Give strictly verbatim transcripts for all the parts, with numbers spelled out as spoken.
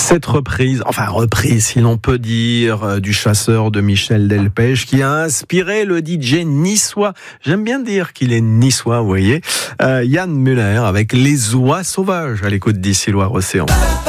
Cette reprise, enfin reprise si l'on peut dire, euh, du Chasseur de Michel Delpech qui a inspiré le D J niçois. J'aime bien dire qu'il est niçois, vous voyez. Euh, Yann Muller avec Les Oies Sauvages à l'écoute d'ici Loire-Océan.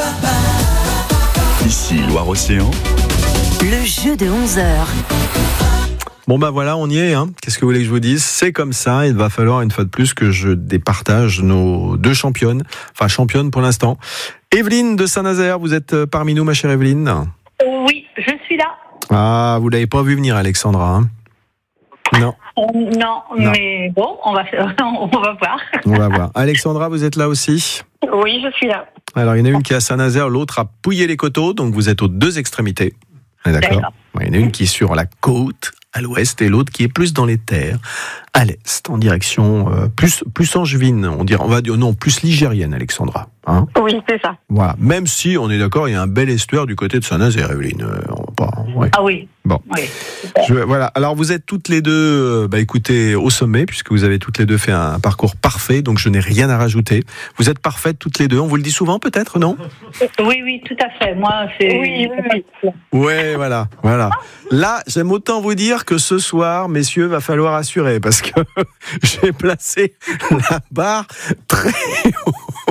Ici Loire-Océan. Le jeu de onze heures. Bon ben voilà, on y est. Hein. Qu'est-ce que vous voulez que je vous dise ? C'est comme ça. Il va falloir une fois de plus que je départage nos deux championnes, enfin championnes pour l'instant. Evelyne de Saint-Nazaire, vous êtes parmi nous, ma chère Evelyne ? Oui, je suis là. Ah, vous l'avez pas vu venir, Alexandra. Hein ? Non. Euh, non, non, mais bon, on va, on va voir. On va voir. Alexandra, vous êtes là aussi ? Oui, je suis là. Alors, il y en a une qui est à Saint-Nazaire, l'autre à Pouillé-les-Coteaux, donc vous êtes aux deux extrémités. On est d'accord ? D'accord. Il y en a une qui est sur la côte, à l'ouest, et l'autre qui est plus dans les terres, à l'est, en direction euh, plus plus angevine, on dirait, on va dire non, plus ligérienne, Alexandra. Hein ? Oui, c'est ça. Voilà. Même si on est d'accord, il y a un bel estuaire du côté de Saint-Nazaire, Evelyne. Euh, on va pas, ouais. Ah oui. Bon. Oui, super. Je, voilà. Alors vous êtes toutes les deux, euh, bah écoutez, au sommet, puisque vous avez toutes les deux fait un, un parcours parfait, donc je n'ai rien à rajouter. Vous êtes parfaites toutes les deux. On vous le dit souvent, peut-être, non ? Oui, oui, tout à fait. Moi, c'est. Oui, oui, oui. Ouais, voilà, voilà. Là, j'aime autant vous dire que ce soir, messieurs, va falloir assurer, parce que j'ai placé la barre très haut.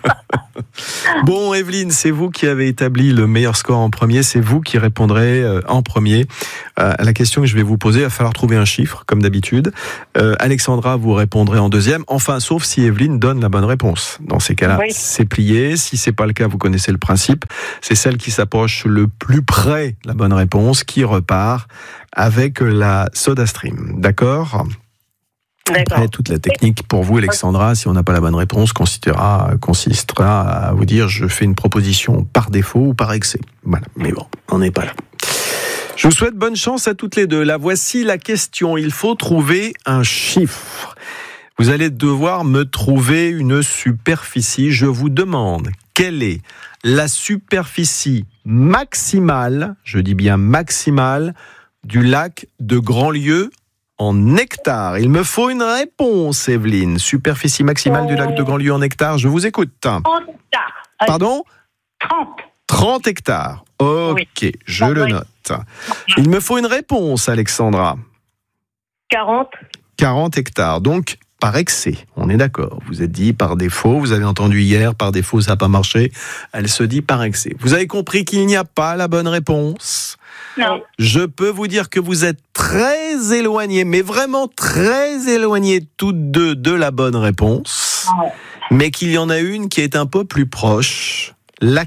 Bon, Evelyne, c'est vous qui avez établi le meilleur score en premier. C'est vous qui répondrez euh, en premier euh, à la question que je vais vous poser. Il va falloir trouver un chiffre, comme d'habitude. Euh, Alexandra, vous répondrez en deuxième. Enfin, sauf si Evelyne donne la bonne réponse. Dans ces cas-là, oui. C'est plié. Si c'est pas le cas, vous connaissez le principe. C'est celle qui s'approche le plus près de la bonne réponse qui repart avec la SodaStream. D'accord ? D'accord. Après, toute la technique pour vous, Alexandra, si on n'a pas la bonne réponse, consistera, consistera à vous dire je fais une proposition par défaut ou par excès. Voilà, mais bon, on n'est pas là. Je vous souhaite bonne chance à toutes les deux. Là, voici la question. Il faut trouver un chiffre. Vous allez devoir me trouver une superficie. Je vous demande quelle est la superficie maximale, je dis bien maximale, du lac de Grandlieu en hectares. Il me faut une réponse, Evelyne. Superficie maximale du lac de Grandlieu en hectares, je vous écoute. trente hectares. Pardon ? trente. trente hectares. Ok, oui. je le note. Il me faut une réponse, Alexandra. quarante. quarante hectares, donc par excès, on est d'accord. Vous êtes dit par défaut, vous avez entendu hier, par défaut ça n'a pas marché. Elle se dit par excès. Vous avez compris qu'il n'y a pas la bonne réponse ? Non. Je peux vous dire que vous êtes très éloignés, mais vraiment très éloignés toutes deux de la bonne réponse, Ouais. mais qu'il y en a une qui est un peu plus proche. Laquelle ?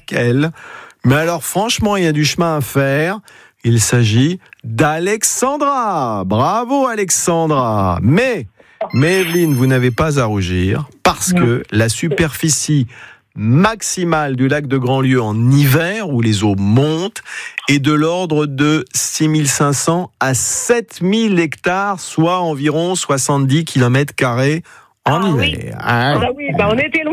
Mais alors franchement, il y a du chemin à faire. Il s'agit d'Alexandra. Bravo Alexandra. Mais, mais Evelyne, vous n'avez pas à rougir, parce que la superficie maximale du lac de Grandlieu en hiver, où les eaux montent, est de l'ordre de six mille cinq cents à sept mille hectares, soit environ soixante-dix kilomètres carrés en Ah hiver. oui. Ah, Ah oui, bah on était loin.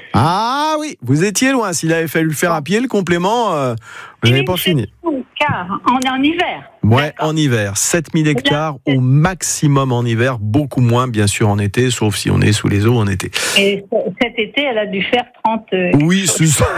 ah oui, vous étiez loin. S'il avait fallu le faire à pied, le complément, euh, vous n'avez pas fini. Car on est en hiver. Ouais, D'accord. en hiver. sept mille hectares au maximum en hiver, beaucoup moins bien sûr en été, sauf si on est sous les eaux en été. Et cet été, elle a dû faire trente. euh, Oui, c'est ça.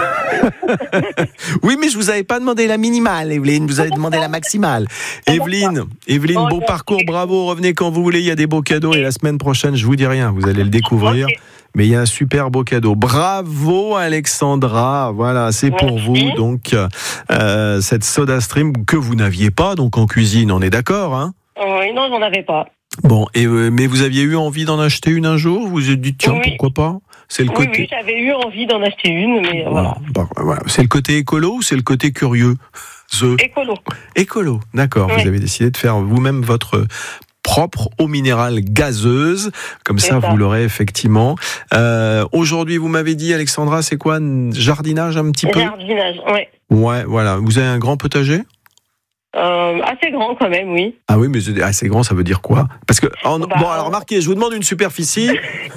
Oui, mais je vous avais pas demandé la minimale, Evelyne. Vous avez demandé la maximale. Evelyne, Evelyne, beau parcours, bravo. Revenez quand vous voulez. Il y a des beaux cadeaux et la semaine prochaine, je vous dis rien. Vous allez le découvrir. Ok. Mais il y a un super beau cadeau. Bravo, Alexandra. Voilà, c'est pour Merci. vous. Donc, euh, cette SodaStream que vous n'aviez pas, donc en cuisine, on est d'accord, hein? Oui, non, j'en avais pas. Bon, et euh, mais vous aviez eu envie d'en acheter une un jour? Vous vous êtes dit tiens, Oui. pourquoi pas? C'est le Oui, côté. oui, j'avais eu envie d'en acheter une, mais voilà. Bon, voilà. C'est le côté écolo ou c'est le côté curieux? The... Écolo. Écolo, d'accord. Oui. Vous avez décidé de faire vous-même votre propre eau minérale gazeuse, comme ça, C'est ça. vous l'aurez effectivement. Euh, aujourd'hui, vous m'avez dit, Alexandra, c'est quoi, jardinage un petit peu? Jardinage, oui. Ouais, voilà. Vous avez un grand potager? Euh, assez grand quand même, oui. Ah oui, mais c'est assez grand, ça veut dire quoi? Parce que en... Bah, bon, alors remarquez, je vous demande une superficie.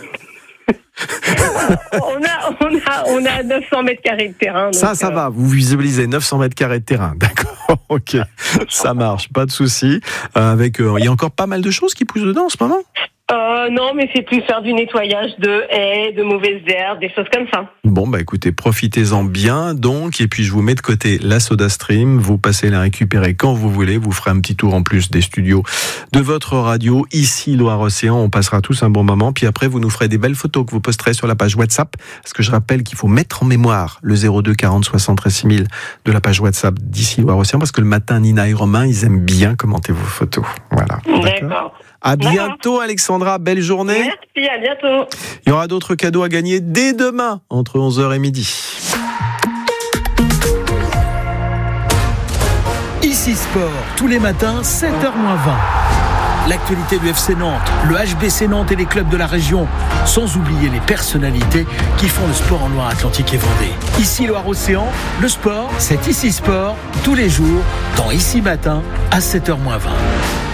on, a, on, a, on a neuf cents mètres carrés de terrain. Donc, Ça, ça euh... va. Vous visualisez neuf cents mètres carrés de terrain. D'accord. Ok. Ça marche. Pas de souci. Euh, avec, euh, il y a encore pas mal de choses qui poussent dedans en ce moment. Euh, non, mais c'est plus faire du nettoyage de haies, de mauvaises herbes, des choses comme ça. Bon, bah écoutez, profitez-en bien, donc, et puis je vous mets de côté la SodaStream, vous passez la récupérer quand vous voulez, vous ferez un petit tour en plus des studios de votre radio, ici Loire-Océan, on passera tous un bon moment, puis après vous nous ferez des belles photos que vous posterez sur la page WhatsApp, parce que je rappelle qu'il faut mettre en mémoire le zéro deux quarante soixante-treize six mille de la page WhatsApp d'ici Loire-Océan, parce que le matin, Nina et Romain, ils aiment bien commenter vos photos. Voilà. D'accord. À bientôt, Alexandra. Belle journée. Merci, à bientôt. Il y aura d'autres cadeaux à gagner dès demain, entre onze heures et midi. Ici Sport, tous les matins, sept heures moins vingt. L'actualité du F C Nantes, le H B C Nantes et les clubs de la région, sans oublier les personnalités qui font le sport en Loire-Atlantique et Vendée. Ici Loire-Océan, le sport, c'est Ici Sport, tous les jours, dans Ici Matin, à sept heures moins vingt.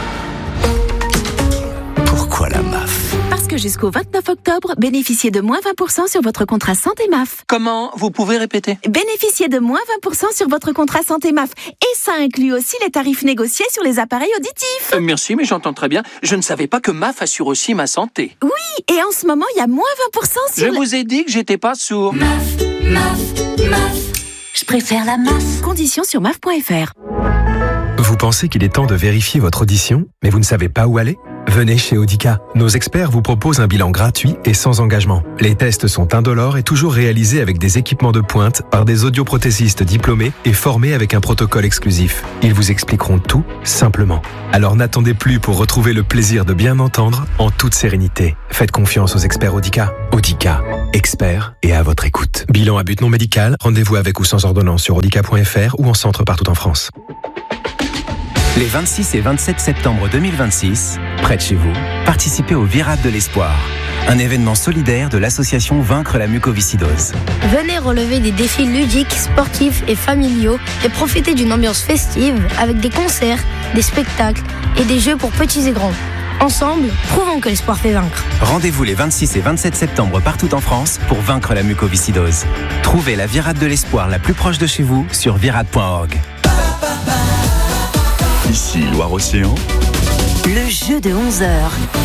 Pourquoi la M A F ? Parce que jusqu'au vingt-neuf octobre, bénéficiez de moins vingt pour cent sur votre contrat santé M A F. Comment ? Vous pouvez répéter ? Bénéficiez de moins vingt pour cent sur votre contrat santé M A F. Et ça inclut aussi les tarifs négociés sur les appareils auditifs. Euh, merci, mais j'entends très bien. Je ne savais pas que M A F assure aussi ma santé. Oui, et en ce moment, il y a moins vingt pour cent sur... Je le... vous ai dit que j'étais pas sourd. M A F, M A F, M A F. Je préfère la M A F. Conditions sur M A F point F R. Vous pensez qu'il est temps de vérifier votre audition, mais vous ne savez pas où aller ? Venez chez Audica. Nos experts vous proposent un bilan gratuit et sans engagement. Les tests sont indolores et toujours réalisés avec des équipements de pointe par des audioprothésistes diplômés et formés avec un protocole exclusif. Ils vous expliqueront tout simplement. Alors n'attendez plus pour retrouver le plaisir de bien entendre en toute sérénité. Faites confiance aux experts Audica. Audica, experts et à votre écoute. Bilan à but non médical, rendez-vous avec ou sans ordonnance sur audica point F R ou en centre partout en France. Les vingt-six et vingt-sept septembre deux mille vingt-six, près de chez vous, participez au Virade de l'Espoir, un événement solidaire de l'association Vaincre la mucoviscidose. Venez relever des défis ludiques, sportifs et familiaux et profiter d'une ambiance festive avec des concerts, des spectacles et des jeux pour petits et grands. Ensemble, prouvons que l'espoir fait vaincre. Rendez-vous les vingt-six et vingt-sept septembre partout en France pour vaincre la mucoviscidose. Trouvez la Virade de l'Espoir la plus proche de chez vous sur virade point org. Ici Loire-Océan. Le jeu de onze heures.